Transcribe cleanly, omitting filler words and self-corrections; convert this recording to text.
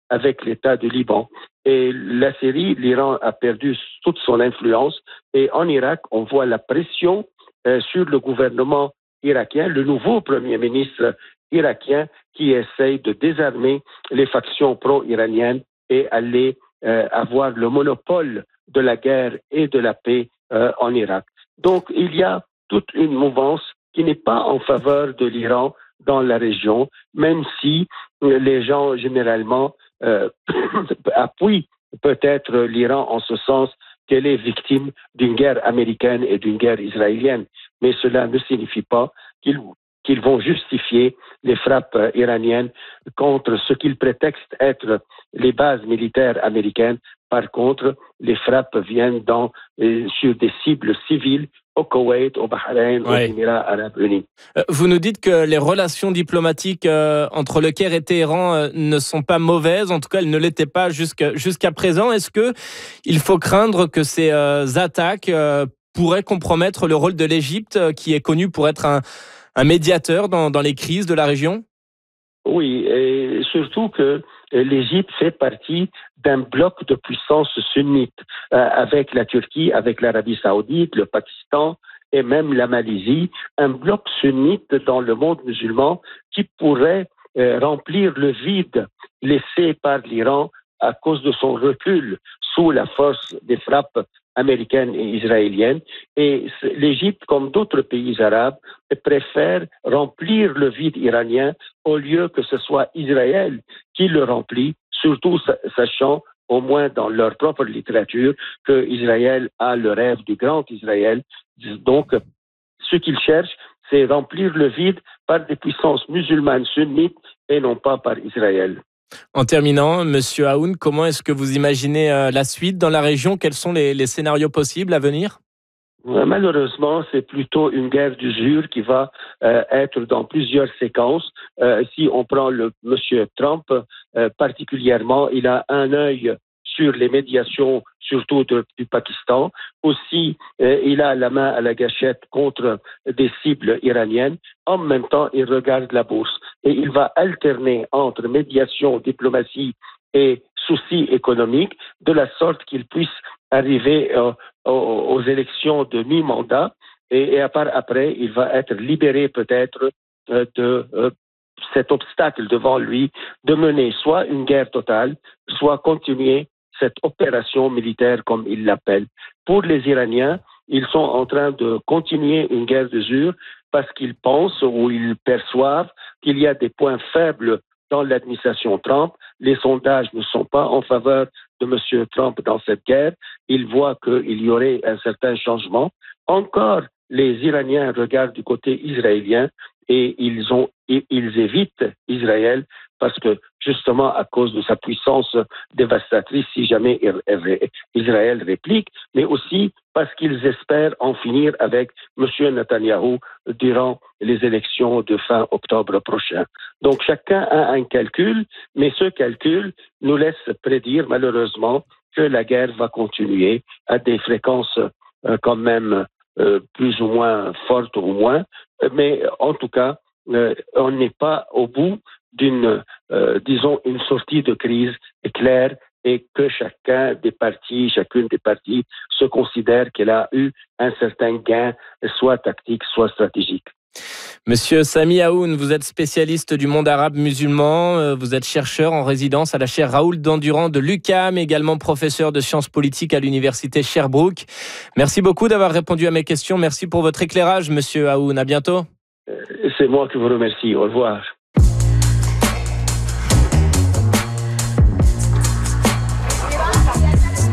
avec l'État du Liban. Et la Syrie, l'Iran a perdu toute son influence. Et en Irak, on voit la pression sur le gouvernement irakien, le nouveau Premier ministre irakien qui essaye de désarmer les factions pro-iraniennes et aller avoir le monopole de la guerre et de la paix en Irak. Donc, il y a toute une mouvance qui n'est pas en faveur de l'Iran dans la région, même si les gens généralement appuient peut-être l'Iran en ce sens qu'elle est victime d'une guerre américaine et d'une guerre israélienne. Mais cela ne signifie pas qu'ils vont justifier les frappes iraniennes contre ce qu'ils prétextent être les bases militaires américaines. Par contre, les frappes viennent sur des cibles civiles au Koweït, au Bahreïn, aux Émirats arabes unis. Vous nous dites que les relations diplomatiques entre le Caire et Téhéran ne sont pas mauvaises, en tout cas elles ne l'étaient pas jusqu'à présent. Est-ce qu'il faut craindre que ces attaques pourraient compromettre le rôle de l'Égypte, qui est connu pour être un médiateur dans les crises de la région? Oui, et surtout que l'Égypte fait partie d'un bloc de puissance sunnite avec la Turquie, avec l'Arabie saoudite, le Pakistan et même la Malaisie, un bloc sunnite dans le monde musulman qui pourrait remplir le vide laissé par l'Iran à cause de son recul sous la force des frappes américaines et israéliennes. Et l'Égypte, comme d'autres pays arabes, préfère remplir le vide iranien au lieu que ce soit Israël qui le remplit, surtout sachant, au moins dans leur propre littérature, que Israël a le rêve du grand Israël. Donc, ce qu'ils cherchent, c'est remplir le vide par des puissances musulmanes sunnites et non pas par Israël. En terminant, Monsieur Aoun, comment est-ce que vous imaginez la suite dans la région? Quels sont les scénarios possibles à venir? Malheureusement, c'est plutôt une guerre d'usure qui va être dans plusieurs séquences. Si on prend Monsieur Trump particulièrement, il a un œil sur les médiations, surtout du Pakistan. Aussi, il a la main à la gâchette contre des cibles iraniennes. En même temps, il regarde la bourse. Et il va alterner entre médiation, diplomatie et soucis économiques, de la sorte qu'il puisse arriver aux élections de mi-mandat. Et après, il va être libéré peut-être de cet obstacle devant lui de mener soit une guerre totale, soit continuer cette opération militaire, comme ils l'appellent. Pour les Iraniens, ils sont en train de continuer une guerre d'usure parce qu'ils pensent ou ils perçoivent qu'il y a des points faibles dans l'administration Trump. Les sondages ne sont pas en faveur de M. Trump dans cette guerre. Ils voient qu'il y aurait un certain changement. Encore, les Iraniens regardent du côté israélien et ils évitent Israël parce que, justement, à cause de sa puissance dévastatrice, si jamais Israël réplique, mais aussi parce qu'ils espèrent en finir avec M. Netanyahou durant les élections de fin octobre prochain. Donc, chacun a un calcul, mais ce calcul nous laisse prédire, malheureusement, que la guerre va continuer à des fréquences quand même plus ou moins fortes ou moins, mais en tout cas, on n'est pas au bout d'une sortie de crise claire et que chacune des parties se considère qu'elle a eu un certain gain, soit tactique, soit stratégique. Monsieur Sami Aoun, vous êtes spécialiste du monde arabe musulman, vous êtes chercheur en résidence à la chaire Raoul Dandurand de l'UQAM, également professeur de sciences politiques à l'université Sherbrooke. Merci beaucoup d'avoir répondu à mes questions. Merci pour votre éclairage, monsieur Aoun. À bientôt. C'est moi qui vous remercie. Au revoir.